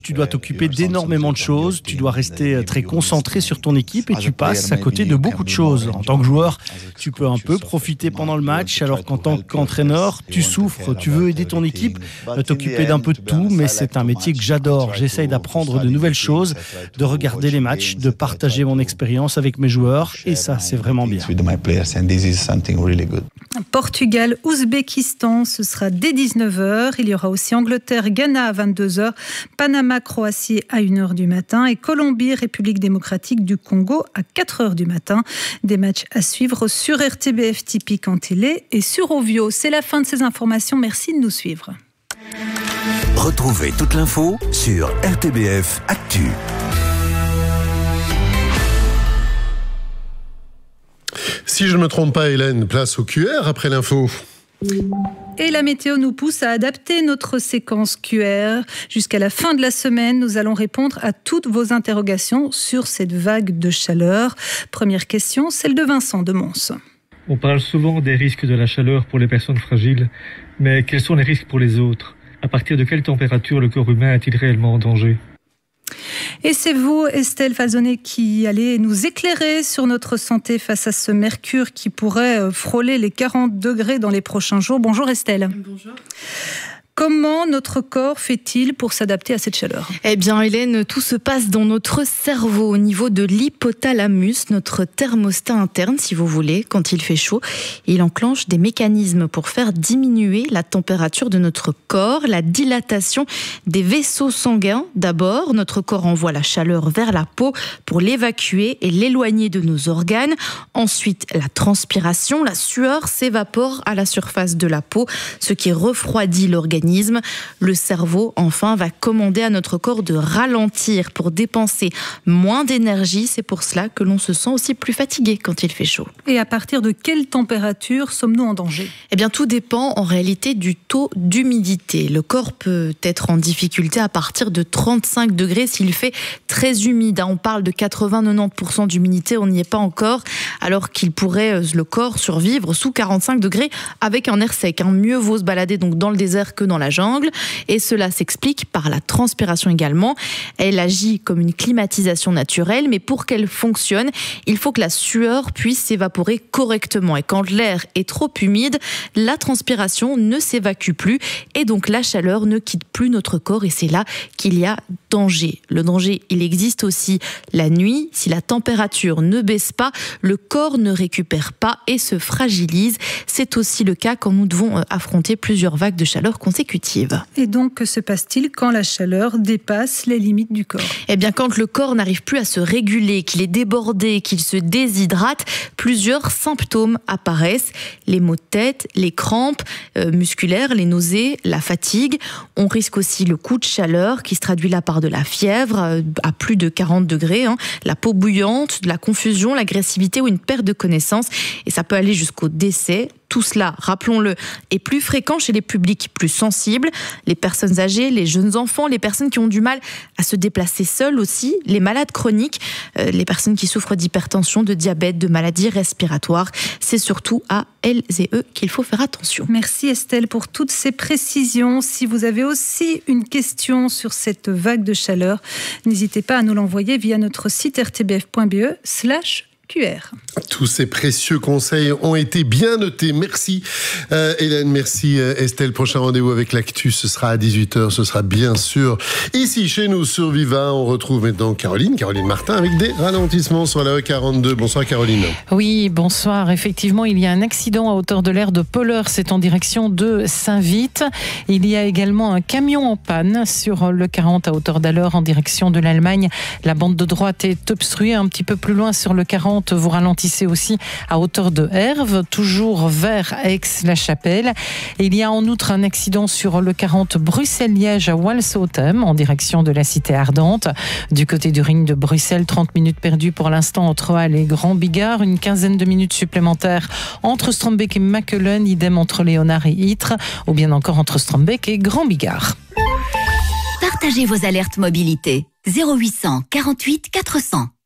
Tu dois t'occuper d'énormément de choses, tu dois rester très concentré sur ton équipe et tu passes à côté de beaucoup de choses. En tant que joueur, tu peux un peu profiter pendant le match, alors qu'en tant qu'entraîneur, tu souffres, tu veux aider ton équipe, t'occuper d'un peu de tout, mais c'est un métier que j'adore. J'essaye d'apprendre de nouvelles choses, de regarder les matchs, de partager mon expérience avec mes joueurs et ça, c'est vraiment bien. Portugal, Ouzbékistan, ce sera dès 19h. Il y aura aussi Angleterre, Ghana à 22h, Panama, Croatie à 1h du matin et Colombie, République démocratique du Congo à 4h du matin. Des matchs à suivre sur RTBF Typique en télé et sur Ovio. C'est la fin de ces informations. Merci de nous suivre. Retrouvez toute l'info sur RTBF Actu. Si je ne me trompe pas, Hélène, place au QR après l'info. Et la météo nous pousse à adapter notre séquence QR. Jusqu'à la fin de la semaine, nous allons répondre à toutes vos interrogations sur cette vague de chaleur. Première question, celle de Vincent de Mons. On parle souvent des risques de la chaleur pour les personnes fragiles, mais quels sont les risques pour les autres ? À partir de quelle température le corps humain est-il réellement en danger ? Et c'est vous, Estelle Falzonet, qui allez nous éclairer sur notre santé face à ce mercure qui pourrait frôler les 40 degrés dans les prochains jours. Bonjour Estelle. Bonjour. Comment notre corps fait-il pour s'adapter à cette chaleur ? Eh bien Hélène, tout se passe dans notre cerveau, au niveau de l'hypothalamus, notre thermostat interne si vous voulez. Quand il fait chaud, il enclenche des mécanismes pour faire diminuer la température de notre corps, la dilatation des vaisseaux sanguins. D'abord, notre corps envoie la chaleur vers la peau pour l'évacuer et l'éloigner de nos organes. Ensuite, la transpiration, la sueur s'évapore à la surface de la peau, ce qui refroidit l'organisme. Le cerveau, enfin, va commander à notre corps de ralentir pour dépenser moins d'énergie. C'est pour cela que l'on se sent aussi plus fatigué quand il fait chaud. Et à partir de quelle température sommes-nous en danger ? Eh bien, tout dépend en réalité du taux d'humidité. Le corps peut être en difficulté à partir de 35 degrés s'il fait très humide. On parle de 80-90% d'humidité, on n'y est pas encore, alors qu'il pourrait, le corps, survivre sous 45 degrés avec un air sec. Mieux vaut se balader donc dans le désert que dans la jungle, et cela s'explique par la transpiration également. Elle agit comme une climatisation naturelle, mais pour qu'elle fonctionne, il faut que la sueur puisse s'évaporer correctement. Et quand l'air est trop humide, la transpiration ne s'évacue plus, et donc la chaleur ne quitte plus notre corps, et c'est là qu'il y a danger. Le danger, il existe aussi la nuit. Si la température ne baisse pas, le corps ne récupère pas et se fragilise. C'est aussi le cas quand nous devons affronter plusieurs vagues de chaleur consécutives. Et donc, que se passe-t-il quand la chaleur dépasse les limites du corps ? Eh bien, quand le corps n'arrive plus à se réguler, qu'il est débordé, qu'il se déshydrate, plusieurs symptômes apparaissent. Les maux de tête, les crampes musculaires, les nausées, la fatigue. On risque aussi le coup de chaleur qui se traduit là par de la fièvre à plus de 40 degrés, la peau bouillante, de la confusion, l'agressivité ou une perte de connaissance. Et ça peut aller jusqu'au décès. Tout cela, rappelons-le, est plus fréquent chez les publics plus sensibles, les personnes âgées, les jeunes enfants, les personnes qui ont du mal à se déplacer seules aussi, les malades chroniques, les personnes qui souffrent d'hypertension, de diabète, de maladies respiratoires. C'est surtout à elles et eux qu'il faut faire attention. Merci Estelle pour toutes ces précisions. Si vous avez aussi une question sur cette vague de chaleur, n'hésitez pas à nous l'envoyer via notre site rtbf.be/QR. Tous ces précieux conseils ont été bien notés. Merci Hélène, merci Estelle. Prochain rendez-vous avec l'actu, ce sera à 18h, ce sera bien sûr ici chez nous sur Viva. On retrouve maintenant Caroline Martin avec des ralentissements sur la E42. Bonsoir Caroline. Oui, bonsoir. Effectivement, il y a un accident à hauteur de l'aire de Polleur, c'est en direction de Saint-Vite. Il y a également un camion en panne sur le 40 à hauteur d'Alleur en direction de l'Allemagne. La bande de droite est obstruée un petit peu plus loin sur le 40. Vous ralentissez aussi à hauteur de Herve, toujours vers Aix-la-Chapelle. Et il y a en outre un accident sur le 40 Bruxelles-Liège à Walsautem, en direction de la cité ardente. Du côté du ring de Bruxelles, 30 minutes perdues pour l'instant entre Halle et Grand-Bigard. Une quinzaine de minutes supplémentaires entre Strombeek et Makelen, idem entre Léonard et Ytre, ou bien encore entre Strombeek et Grand-Bigard. Partagez vos alertes mobilité. 0800 48 400.